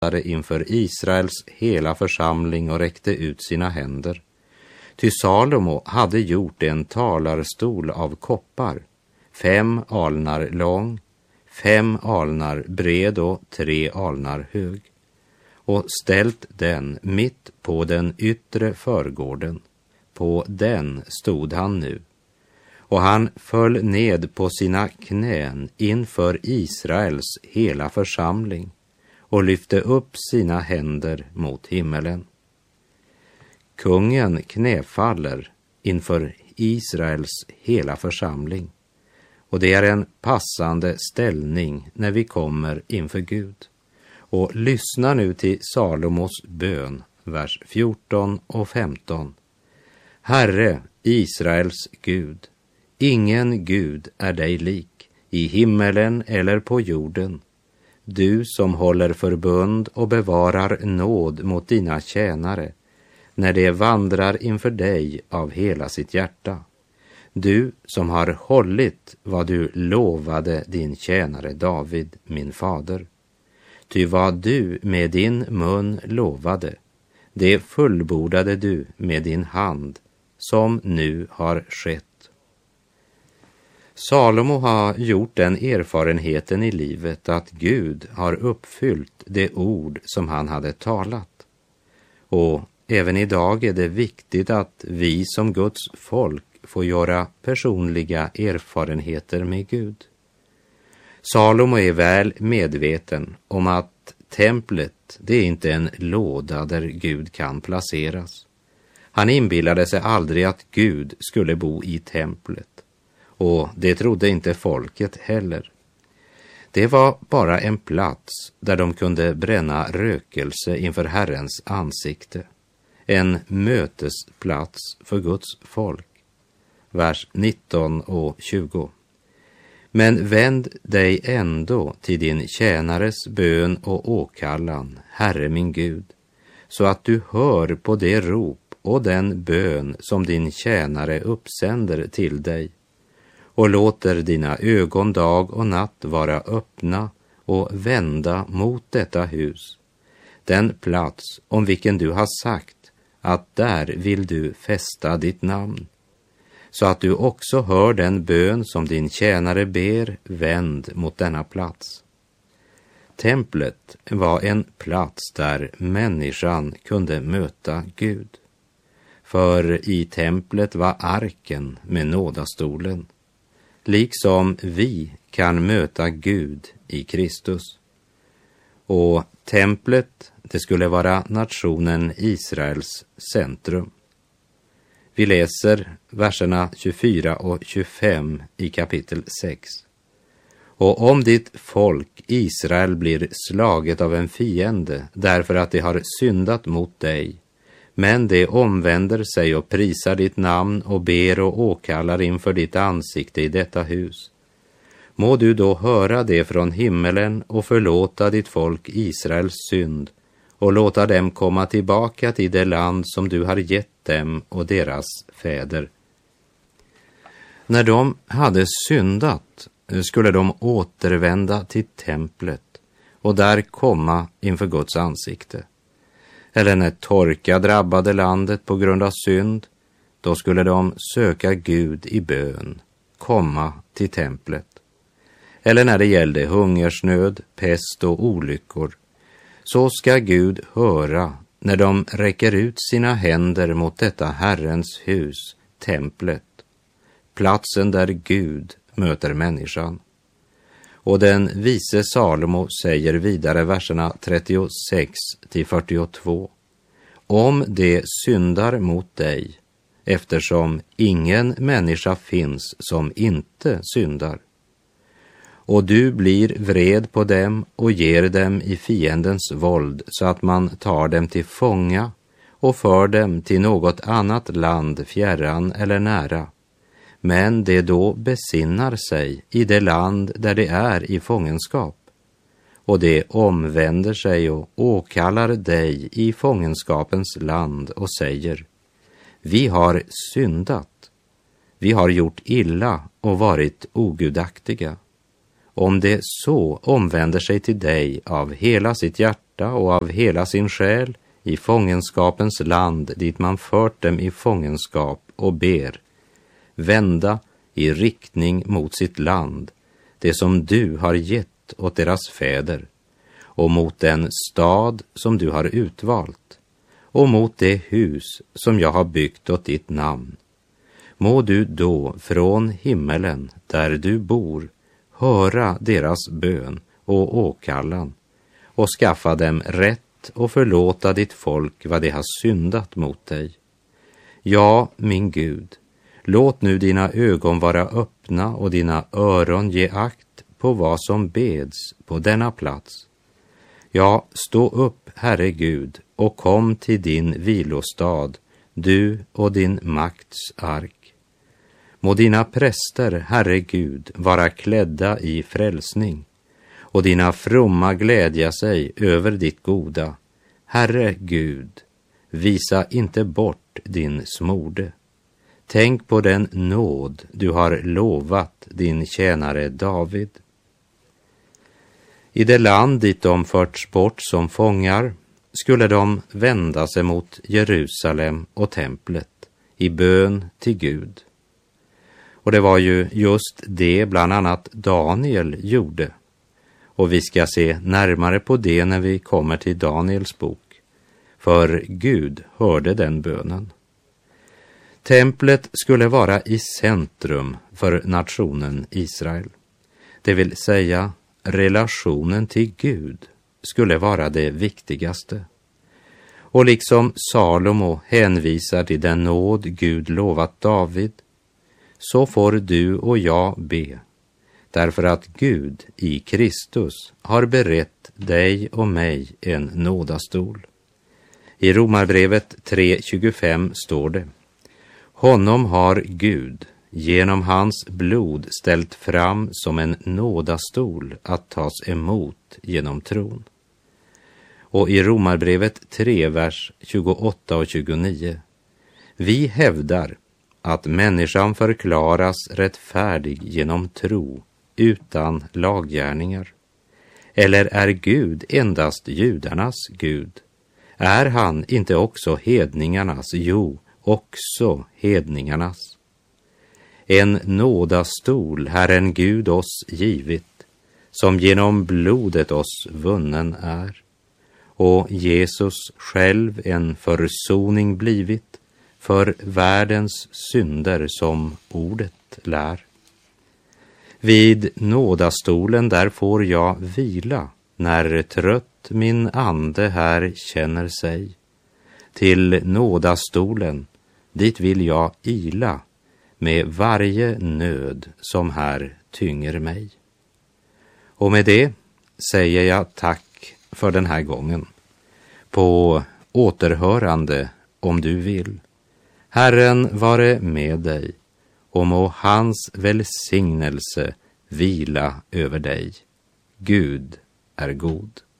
inför Israels hela församling och räckte ut sina händer. Ty Salomo hade gjort en talarstol av koppar, 5 alnar lång, 5 alnar bred och 3 alnar hög, och ställt den mitt på den yttre förgården. På den stod han nu, och han föll ned på sina knän inför Israels hela församling och lyfte upp sina händer mot himmelen. Kungen knäfaller inför Israels hela församling, och det är en passande ställning när vi kommer inför Gud. Och lyssna nu till Salomos bön, vers 14 och 15. Herre, Israels Gud, ingen Gud är dig lik, i himmelen eller på jorden. Du som håller förbund och bevarar nåd mot dina tjänare, när de vandrar inför dig av hela sitt hjärta. Du som har hållit vad du lovade din tjänare David, min fader. Ty vad du med din mun lovade, det fullbordade du med din hand, som nu har skett. Salomo har gjort den erfarenheten i livet att Gud har uppfyllt det ord som han hade talat. Och även idag är det viktigt att vi som Guds folk får göra personliga erfarenheter med Gud. Salomo är väl medveten om att templet, det är inte en låda där Gud kan placeras. Han inbillade sig aldrig att Gud skulle bo i templet, och det trodde inte folket heller. Det var bara en plats där de kunde bränna rökelse inför Herrens ansikte, en mötesplats för Guds folk. Vers 19 och 20. Men vänd dig ändå till din tjänares bön och åkallan, Herre min Gud, så att du hör på det rop och den bön som din tjänare uppsänder till dig, och låter dina ögon dag och natt vara öppna och vända mot detta hus, den plats om vilken du har sagt att där vill du fästa ditt namn, så att du också hör den bön som din tjänare ber, vänd mot denna plats. Templet var en plats där människan kunde möta Gud. För i templet var arken med nådastolen, liksom vi kan möta Gud i Kristus. Och templet, det skulle vara nationen Israels centrum. Vi läser verserna 24 och 25 i kapitel 6. Och om ditt folk Israel blir slaget av en fiende därför att de har syndat mot dig, men de omvänder sig och prisar ditt namn och ber och åkallar inför ditt ansikte i detta hus, må du då höra det från himmelen och förlåta ditt folk Israels synd och låta dem komma tillbaka till det land som du har gett dem och deras fäder. När de hade syndat skulle de återvända till templet och där komma inför Guds ansikte. Eller när torka drabbade landet på grund av synd, då skulle de söka Gud i bön, komma till templet. Eller när det gällde hungersnöd, pest och olyckor, så ska Gud höra när de räcker ut sina händer mot detta Herrens hus, templet, platsen där Gud möter människan. Och den vise Salomo säger vidare verserna 36 till 42. Om det syndar mot dig, eftersom ingen människa finns som inte syndar, och du blir vred på dem och ger dem i fiendens våld så att man tar dem till fånga och för dem till något annat land, fjärran eller nära, men det då besinnar sig i det land där det är i fångenskap, och det omvänder sig och åkallar dig i fångenskapens land och säger: vi har syndat, vi har gjort illa och varit ogudaktiga. Om det så omvänder sig till dig av hela sitt hjärta hjärta och av hela sin själ i fångenskapens land dit man fört dem i fångenskap och ber vända i riktning mot sitt land, det som du har gett åt deras fäder, och mot den stad som du har utvalt, och mot det hus som jag har byggt åt ditt namn. Må du då från himmelen, där du bor, höra deras bön och åkallan, och skaffa dem rätt och förlåta ditt folk vad de har syndat mot dig. Ja, min Gud, låt nu dina ögon vara öppna och dina öron ge akt på vad som beds på denna plats. Ja, stå upp, Herre Gud, och kom till din vilostad, du och din makts ark. Må dina präster, Herre Gud, vara klädda i frälsning, och dina fromma glädja sig över ditt goda. Herre Gud, visa inte bort din smorde. Tänk på den nåd du har lovat din tjänare David. I det land dit de förts bort som fångar skulle de vända sig mot Jerusalem och templet i bön till Gud. Och det var ju just det bland annat Daniel gjorde. Och vi ska se närmare på det när vi kommer till Daniels bok. För Gud hörde den bönen. Templet skulle vara i centrum för nationen Israel. Det vill säga, relationen till Gud skulle vara det viktigaste. Och liksom Salomo hänvisar till den nåd Gud lovat David, så får du och jag be, därför att Gud i Kristus har berett dig och mig en nådastol. I Romarbrevet 3:25 står det: Honom har Gud genom hans blod ställt fram som en nådastol att tas emot genom tron. Och i Romarbrevet 3, vers 28 och 29: Vi hävdar att människan förklaras rättfärdig genom tro utan laggärningar. Eller är Gud endast judarnas Gud? Är han inte också hedningarnas? Jo, också hedningarnas. En nådastol Herren Gud oss givit, som genom blodet oss vunnen är, och Jesus själv en försoning blivit för världens synder som ordet lär. Vid nådastolen där får jag vila, när trött min ande här känner sig. Till nådastolen, dit vill jag ila, med varje nöd som här tynger mig. Och med det säger jag tack för den här gången. På återhörande om du vill. Herren vare med dig, och må hans välsignelse vila över dig. Gud är god.